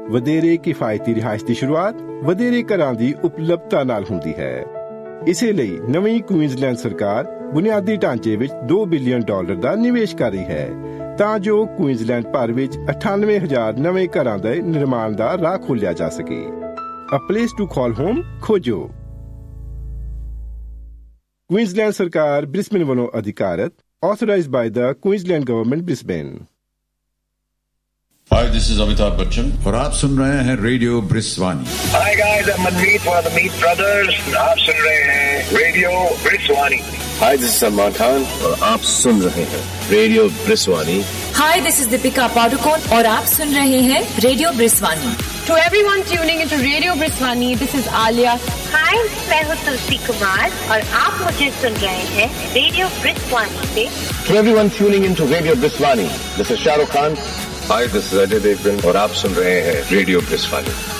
ਵਧੇਰੇ ਕਿਫਾਇਤੀ ਰਿਹਾਇਸ਼ ਦੀ ਸ਼ੁਰੂਆਤ ਵਧੇਰੇ ਘਰਾਂ ਦੀ ਉਪਲਬਧਤਾ ਨਾਲ ਹੁੰਦੀ ਹੈ। ਇਸੇ ਲਈ ਨਵੀਂ ਕੁਈਨਜ਼ਲੈਂਡ ਸਰਕਾਰ ਬੁਨਿਆਦੀ ਢਾਂਚੇ ਵਿੱਚ $2 ਬਿਲੀਅਨ ਦਾ ਨਿਵੇਸ਼ ਕਰ ਰਹੀ ਹੈ ਤਾਂ ਜੋ ਕੁਈਨਜ਼ਲੈਂਡ ਭਰ ਵਿੱਚ 98,000 ਨਵੇਂ ਘਰਾਂ ਦੇ ਨਿਰਮਾਣ ਦਾ ਰਾਹ ਖੋਲ੍ਹਿਆ ਜਾ ਸਕੇ। A place to call home ਖੋਜੋ। ਕੁਈਨਜ਼ਲੈਂਡ ਸਰਕਾਰ ਬ੍ਰਿਸਬੇਨ ਵੱਲੋਂ ਅਧਿਕਾਰਤ, authorized by the Queensland Government, Brisbane। Hi, this is Amitabh Bachchan और आप सुन रहे हैं radio ब्रिस्वानी। Hi guys, I'm Manmeet for the Meat Brothers। आप सुन रहे हैं radio ब्रिस्वानी। Hi, this is Salman Khan और आप सुन रहे हैं radio ब्रिस्वानी। Hi, this is Deepika Padukone और आप सुन रहे हैं radio ब्रिस्वानी। To everyone tuning into Radio Brisbane, this is Alia. Hi, मैं हूँ तुलसी कुमार और आप मुझे सुन रहे हैं रेडियो ब्रिस्वानी से। To everyone tuning into Radio Brisbane, this is Shah Rukh Khan। Hi, this is Ajay Devgan और आप सुन रहे हैं रेडियो ब्रिस्वानी।